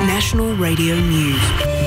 National Radio News.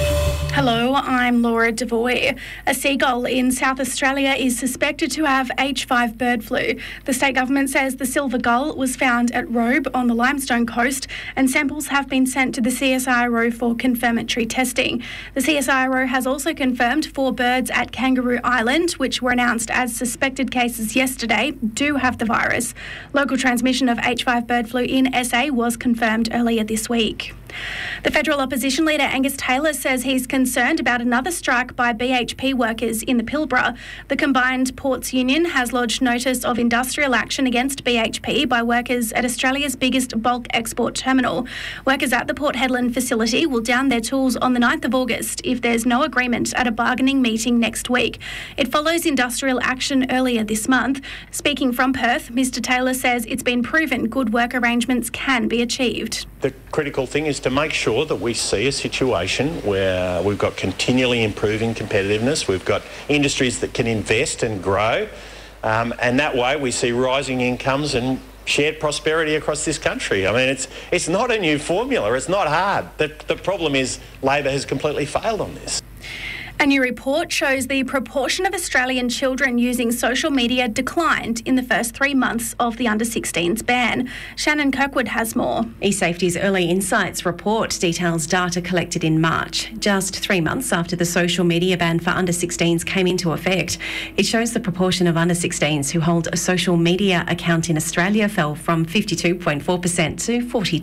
Hello, I'm Laura Devoy. A seagull in South Australia is suspected to have H5 bird flu. The state government says the silver gull was found at Robe on the Limestone Coast, and samples have been sent to the CSIRO for confirmatory testing. The CSIRO has also confirmed 4 birds at Kangaroo Island, which were announced as suspected cases yesterday, do have the virus. Local transmission of H5 bird flu in SA was confirmed earlier this week. The federal opposition leader Angus Taylor says he's concerned about another strike by BHP workers in the Pilbara. The Combined Ports Union has lodged notice of industrial action against BHP by workers at Australia's biggest bulk export terminal. Workers at the Port Hedland facility will down their tools on the 9th of August if there's no agreement at a bargaining meeting next week. It follows industrial action earlier this month. Speaking from Perth, Mr Taylor says it's been proven good work arrangements can be achieved. The critical thing is to make sure that we see a situation where we've got continually improving competitiveness, we've got industries that can invest and grow, and that way we see rising incomes and shared prosperity across this country. I mean, it's not a new formula, it's not hard. The problem is Labor has completely failed on this. A new report shows the proportion of Australian children using social media declined in the first 3 months of the under-16s ban. Shannon Kirkwood has more. eSafety's Early Insights report details data collected in March, just 3 months after the social media ban for under-16s came into effect. It shows the proportion of under-16s who hold a social media account in Australia fell from 52.4% to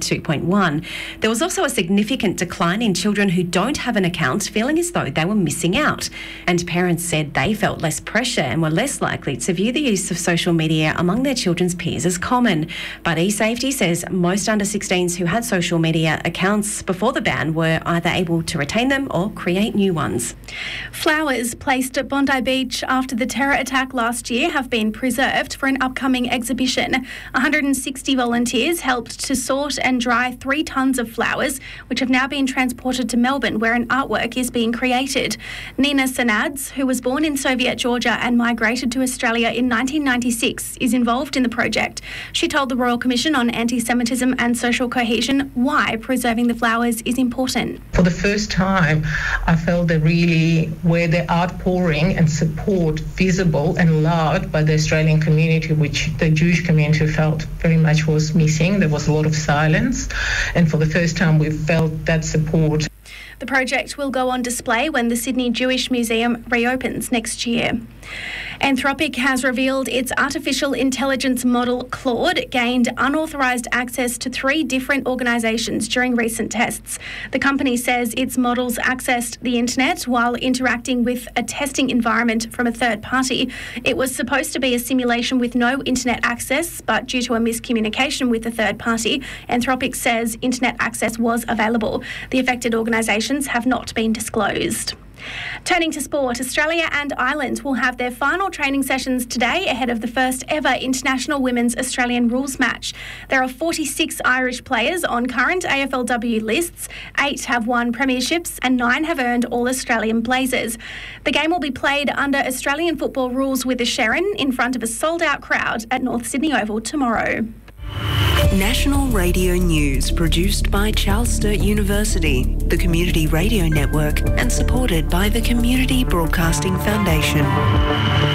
42.1%. There was also a significant decline in children who don't have an account, feeling as though they were missing out. And parents said they felt less pressure and were less likely to view the use of social media among their children's peers as common. But eSafety says most under-16s who had social media accounts before the ban were either able to retain them or create new ones. Flowers placed at Bondi Beach after the terror attack last year have been preserved for an upcoming exhibition. 160 volunteers helped to sort and dry 3 tonnes of flowers, which have now been transported to Melbourne, where an artwork is being created. Nina Sanads, who was born in Soviet Georgia and migrated to Australia in 1996, is involved in the project. She told the Royal Commission on Anti-Semitism and Social Cohesion why preserving the flowers is important. For the first time, I felt that really where the outpouring and support visible and loved by the Australian community, which the Jewish community felt very much was missing. There was a lot of silence, and for the first time we felt that support. The project will go on display when the Sydney Jewish Museum reopens next year. Anthropic has revealed its artificial intelligence model Claude gained unauthorised access to 3 different organisations during recent tests. The company says its models accessed the internet while interacting with a testing environment from a third party. It was supposed to be a simulation with no internet access, but due to a miscommunication with the third party, Anthropic says internet access was available. The affected organisations have not been disclosed. Turning to sport, Australia and Ireland will have their final training sessions today ahead of the first ever International Women's Australian Rules match. There are 46 Irish players on current AFLW lists, 8 have won premierships and 9 have earned All-Australian blazers. The game will be played under Australian football rules with a Sherrin in front of a sold-out crowd at North Sydney Oval tomorrow. National Radio News, produced by Charles Sturt University, the Community Radio Network, and supported by the Community Broadcasting Foundation.